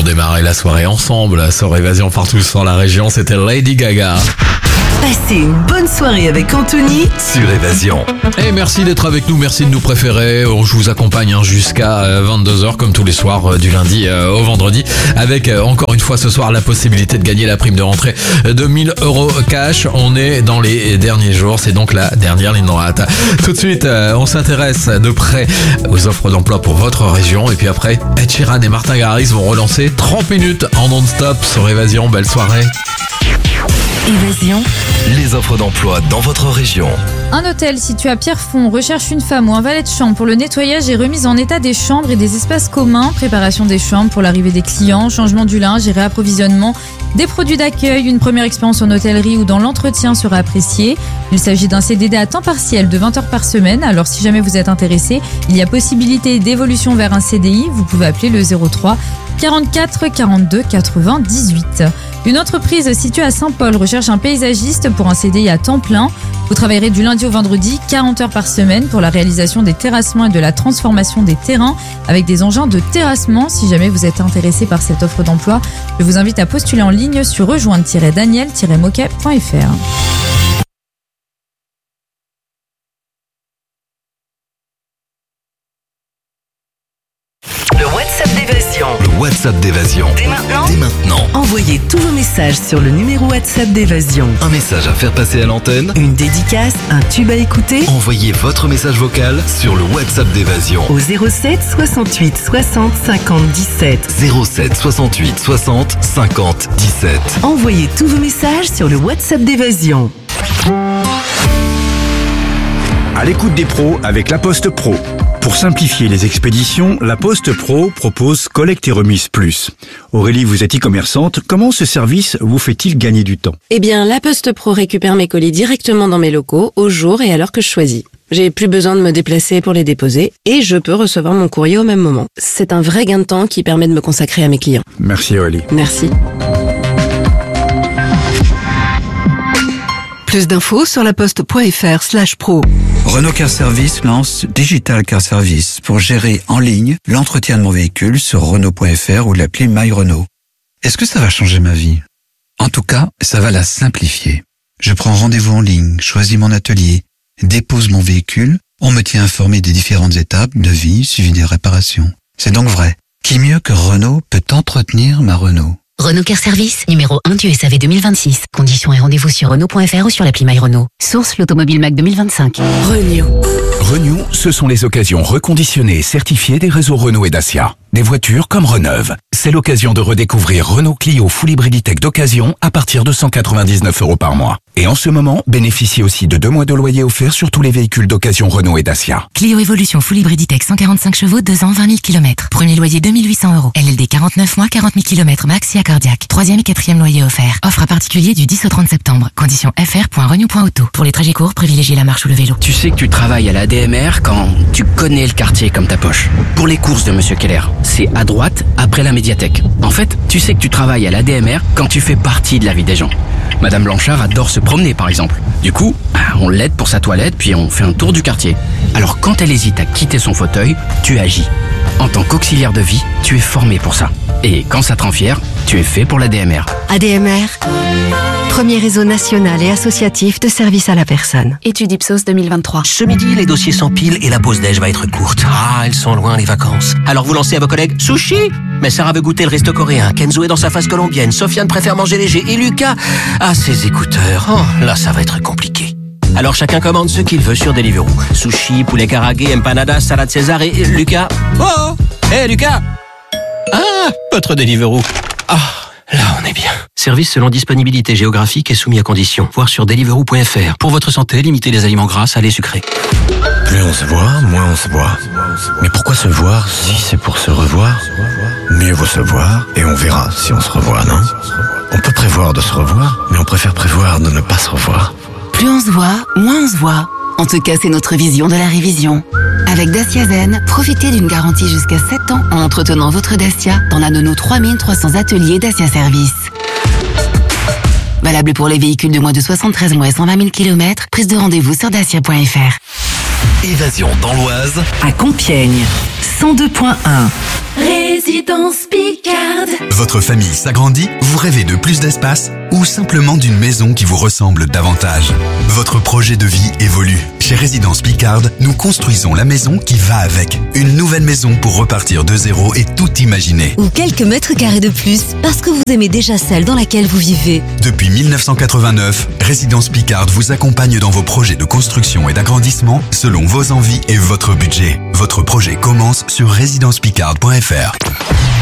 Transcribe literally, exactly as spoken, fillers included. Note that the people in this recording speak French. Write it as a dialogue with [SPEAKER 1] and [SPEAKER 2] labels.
[SPEAKER 1] pour démarrer la soirée ensemble sur Évasion partout sur la région. C'était Lady Gaga.
[SPEAKER 2] Passez une bonne soirée avec Anthony
[SPEAKER 3] sur Évasion.
[SPEAKER 1] Et merci d'être avec nous, merci de nous préférer. Je vous accompagne jusqu'à vingt-deux heures comme tous les soirs du lundi au vendredi, avec encore une fois ce soir la possibilité de gagner la prime de rentrée de mille euros cash. On est dans les derniers jours, c'est donc la dernière ligne droite. Tout de suite, on s'intéresse de près aux offres d'emploi pour votre région. Et puis après, Ed Sheeran et Martin Garrix vont relancer trente minutes en non-stop sur Évasion. Belle soirée.
[SPEAKER 2] Évasion.
[SPEAKER 3] Les offres d'emploi dans votre région.
[SPEAKER 4] Un hôtel situé à Pierrefonds recherche une femme ou un valet de chambre pour le nettoyage et remise en état des chambres et des espaces communs, préparation des chambres pour l'arrivée des clients, changement du linge et réapprovisionnement des produits d'accueil. Une première expérience en hôtellerie ou dans l'entretien sera appréciée. Il s'agit d'un C D D à temps partiel de vingt heures par semaine. Alors si jamais vous êtes intéressé, il y a possibilité d'évolution vers un C D I. Vous pouvez appeler le zéro trois quarante-quatre quarante-deux quatre-vingt-dix-huit. Une entreprise située à Saint-Paul recherche un paysagiste pour un C D I à temps plein. Vous travaillerez du lundi au vendredi, quarante heures par semaine pour la réalisation des terrassements et de la transformation des terrains avec des engins de terrassement. Si jamais vous êtes intéressé par cette offre d'emploi, je vous invite à postuler en ligne sur rejoindre tiret daniel tiret moquet point f r.
[SPEAKER 3] Le WhatsApp d'Évasion.
[SPEAKER 2] Dès maintenant,
[SPEAKER 3] Dès maintenant.
[SPEAKER 2] Envoyez tous vos messages sur le numéro WhatsApp d'Évasion.
[SPEAKER 3] Un message à faire passer à l'antenne.
[SPEAKER 2] Une dédicace, un tube à écouter.
[SPEAKER 3] Envoyez votre message vocal sur le WhatsApp d'Évasion.
[SPEAKER 2] Au zéro sept soixante-huit soixante cinquante dix-sept.
[SPEAKER 3] zéro sept soixante-huit soixante cinquante dix-sept.
[SPEAKER 2] Envoyez tous vos messages sur le WhatsApp d'Évasion.
[SPEAKER 5] À l'écoute des pros avec La Poste Pro. Pour simplifier les expéditions, La Poste Pro propose Collecte et Remise Plus. Aurélie, vous êtes e-commerçante. Comment ce service vous fait-il gagner du temps ?
[SPEAKER 6] Eh bien, La Poste Pro récupère mes colis directement dans mes locaux, au jour et à l'heure que je choisis. J'ai plus besoin de me déplacer pour les déposer et je peux recevoir mon courrier au même moment. C'est un vrai gain de temps qui permet de me consacrer à mes clients.
[SPEAKER 5] Merci Aurélie.
[SPEAKER 6] Merci.
[SPEAKER 2] Plus d'infos sur laposte.fr slash pro.
[SPEAKER 7] Renault Car Service lance Digital Car Service pour gérer en ligne l'entretien de mon véhicule sur Renault point F R ou l'appli My Renault. Est-ce que ça va changer ma vie ? En tout cas, ça va la simplifier. Je prends rendez-vous en ligne, choisis mon atelier, dépose mon véhicule, on me tient informé des différentes étapes, devis, suivi des réparations. C'est donc vrai. Qui mieux que Renault peut entretenir ma Renault ?
[SPEAKER 8] Renault Car Service, numéro un du S A V deux mille vingt-six. Conditions et rendez-vous sur Renault point F R ou sur l'appli My Renault. Source l'Automobile Mac deux mille vingt-cinq.
[SPEAKER 2] Renew.
[SPEAKER 9] Renew, ce sont les occasions reconditionnées et certifiées des réseaux Renault et Dacia. Des voitures comme reneuves. C'est l'occasion de redécouvrir Renault Clio Full Hybrid Tech d'occasion à partir de cent quatre-vingt-dix-neuf euros par mois. Et en ce moment, bénéficiez aussi de deux mois de loyer offerts sur tous les véhicules d'occasion Renault et Dacia.
[SPEAKER 8] Clio Evolution Full Hybrid Tech cent quarante-cinq chevaux, deux ans, vingt mille kilomètres. Premier loyer deux mille huit cents euros. L L D quarante-neuf mois, quarante mille kilomètres max et accordiaque. Troisième et quatrième loyer offert. Offre à particulier du dix au trente septembre. Conditions f r point renew point auto. Pour les trajets courts, privilégiez la marche ou le vélo.
[SPEAKER 10] Tu sais que tu travailles à la D M R quand tu connais le quartier comme ta poche. Pour les courses de Monsieur Keller, c'est à droite, après la médiathèque. En fait, tu sais que tu travailles à la D M R quand tu fais partie de la vie des gens. Madame Blanchard adore se promener, par exemple. Du coup, on l'aide pour sa toilette, puis on fait un tour du quartier. Alors quand elle hésite à quitter son fauteuil, tu agis. En tant qu'auxiliaire de vie, tu es formé pour ça. Et quand ça te rend fier, tu es fait pour la D M R.
[SPEAKER 11] A D M R, premier réseau national et associatif de services à la personne.
[SPEAKER 8] Étude Ipsos deux mille vingt-trois.
[SPEAKER 12] Ce midi, les dossiers s'empilent et la pause déj va être courte. Ah, elles sont loin les vacances. Alors vous lancez à vos collègues sushi. Mais Sarah veut goûter le resto coréen, Kenzo est dans sa phase colombienne, Sofiane préfère manger léger et Lucas a ses écouteurs. Oh, là ça va être compliqué. Alors chacun commande ce qu'il veut sur Deliveroo. Sushi, poulet karagué, empanadas, salade César et Lucas. Oh, hé hey, Lucas. Ah, votre Deliveroo. Ah, là on est bien. Service selon disponibilité géographique et soumis à conditions. Voir sur deliveroo point f r. Pour votre santé, limitez les aliments gras, salés, sucrés.
[SPEAKER 13] Plus on se voit, moins on se voit. Mais pourquoi se voir si c'est pour se revoir ? Mieux vaut se voir et on verra si on se revoit, non ? On peut prévoir de se revoir, mais on préfère prévoir de ne pas se revoir.
[SPEAKER 11] Plus on se voit, moins on se voit. En tout cas, c'est notre vision de la révision. Avec Dacia Zen, profitez d'une garantie jusqu'à sept ans en entretenant votre Dacia dans l'un de nos trois mille trois cents ateliers Dacia Service. Valable pour les véhicules de moins de soixante-treize mois et cent vingt mille kilomètres. Prise de rendez-vous sur dacia point f r.
[SPEAKER 3] Évasion dans l'Oise.
[SPEAKER 2] À Compiègne, cent deux point un.
[SPEAKER 4] Résident.
[SPEAKER 14] Résidence Picarde.
[SPEAKER 15] Votre famille s'agrandit? Vous rêvez de plus d'espace? Ou simplement d'une maison qui vous ressemble davantage? Votre projet de vie évolue. Chez Résidence Picarde, nous construisons la maison qui va avec. Une nouvelle maison pour repartir de zéro et tout imaginer.
[SPEAKER 16] Ou quelques mètres carrés de plus, parce que vous aimez déjà celle dans laquelle vous vivez.
[SPEAKER 15] Depuis mille neuf cent quatre-vingt-neuf, Résidence Picarde vous accompagne dans vos projets de construction et d'agrandissement selon vos envies et votre budget. Votre projet commence sur résidence picarde point f r.